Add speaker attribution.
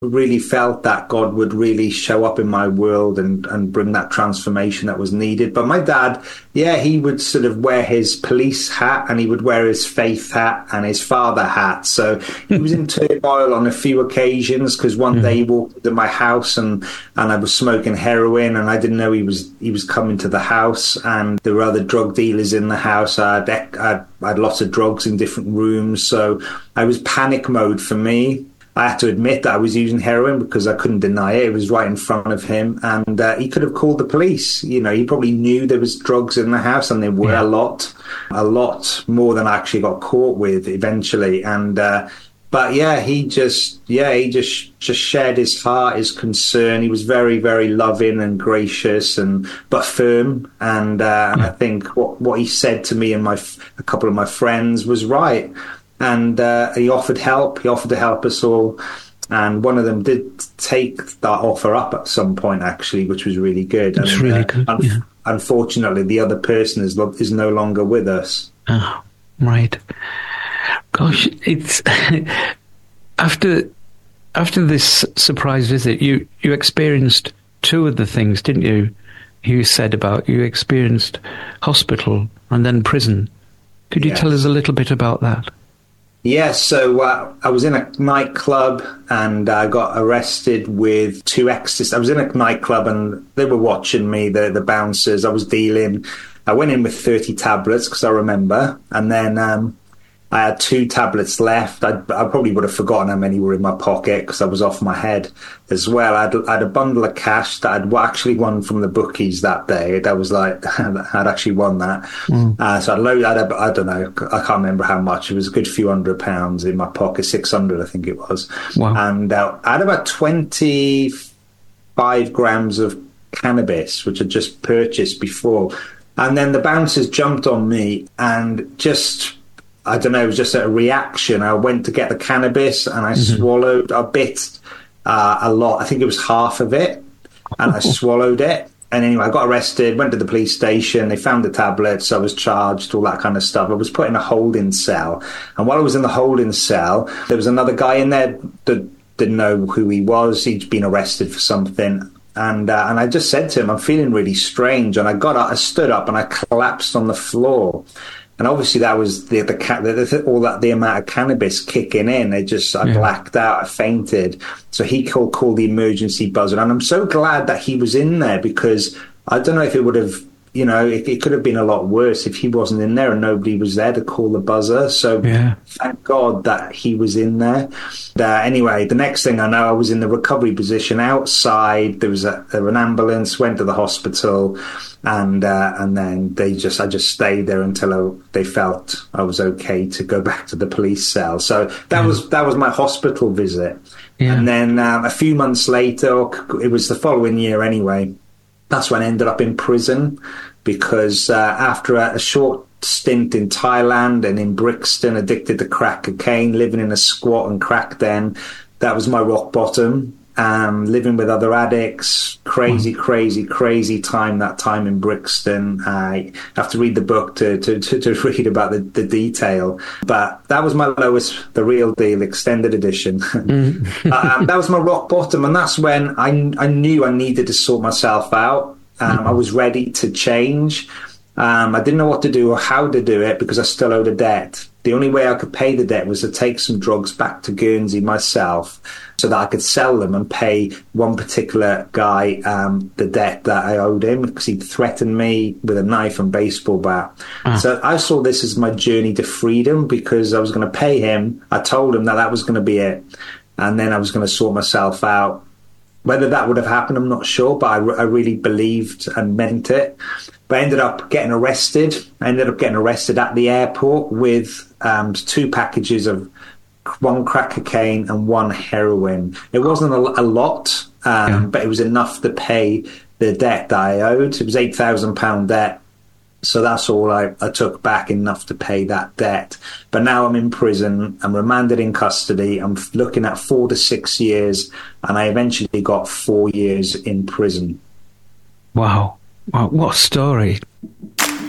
Speaker 1: really felt that God would really show up in my world and bring that transformation that was needed. But my dad, yeah, he would sort of wear his police hat and he would wear his faith hat and his father hat. So he was in turmoil on a few occasions, because one day he walked into my house and I was smoking heroin, and I didn't know he was coming to the house, and there were other drug dealers in the house. I had lots of drugs in different rooms. So I was panic mode for me. I had to admit that I was using heroin because I couldn't deny it. It was right in front of him, and he could have called the police. You know, he probably knew there was drugs in the house, and there were a lot more than I actually got caught with eventually. And but yeah, he just shared his heart, his concern. He was very, very loving and gracious, but firm. And I think what he said to me and a couple of my friends was right. And he offered help. He offered to help us all. And one of them did take that offer up at some point, actually, which was really good.
Speaker 2: It's really good.
Speaker 1: Unfortunately, the other person is no longer with us.
Speaker 2: Oh, right. Gosh, it's after this surprise visit, you experienced two of the things, didn't you? You said about you experienced hospital and then prison. Could you tell us a little bit about that?
Speaker 1: Yes, so I was in a nightclub and I got arrested with 2 ecstasies. I was in a nightclub and they were watching me, the bouncers. I was dealing. I went in with 30 tablets because I remember. And then I had 2 tablets left. I probably would have forgotten how many were in my pocket because I was off my head as well. I had a bundle of cash that I'd actually won from the bookies that day. That was like, I'd actually won that. So I don't know, I can't remember how much. It was a good few £100 in my pocket, 600 I think it was.
Speaker 2: Wow.
Speaker 1: And I had about 25 grams of cannabis, which I'd just purchased before. And then the bouncers jumped on me and just... I don't know, it was just a reaction. I went to get the cannabis and I swallowed a bit, a lot. I think it was half of it, and I swallowed it. And anyway, I got arrested, went to the police station. They found the tablets. I was charged, all that kind of stuff. I was put in a holding cell. And while I was in the holding cell, there was another guy in there that didn't know who he was. He'd been arrested for something. And I just said to him, I'm feeling really strange. And I stood up and I collapsed on the floor. And obviously that was the amount of cannabis kicking in. I blacked out, I fainted. So he called the emergency buzzer. And I'm so glad that he was in there, because I don't know if it would have, you know, it could have been a lot worse if he wasn't in there and nobody was there to call the buzzer. So thank God that he was in there. Anyway, the next thing I know, I was in the recovery position outside. There was an ambulance, went to the hospital, and then I just stayed there until they felt I was okay to go back to the police cell. So that was my hospital visit. Yeah. And then a few months later, it was the following year anyway, that's when I ended up in prison, because after a short stint in Thailand and in Brixton, addicted to crack cocaine, living in a squat and crack den, that was my rock bottom. Living with other addicts, crazy time, that time in Brixton. I have to read the book to read about the detail. But that was my lowest, the real deal, extended edition. That was my rock bottom. And that's when I knew I needed to sort myself out. I was ready to change. I didn't know what to do or how to do it because I still owed a debt. The only way I could pay the debt was to take some drugs back to Guernsey myself so that I could sell them and pay one particular guy the debt that I owed him, because he'd threatened me with a knife and baseball bat. So I saw this as my journey to freedom, because I was going to pay him. I told him that was going to be it. And then I was going to sort myself out. Whether that would have happened, I'm not sure, but I really believed and meant it. But I ended up getting arrested. I ended up getting arrested at the airport with 2 packages of 1 crack cocaine and 1 heroin. It wasn't a lot, but it was enough to pay the debt that I owed. It was £8,000 debt. So that's all I took back, enough to pay that debt. But now I'm in prison. I'm remanded in custody. I'm looking at 4 to 6 years, and I eventually got 4 years in prison.
Speaker 2: Wow. Wow, what a story.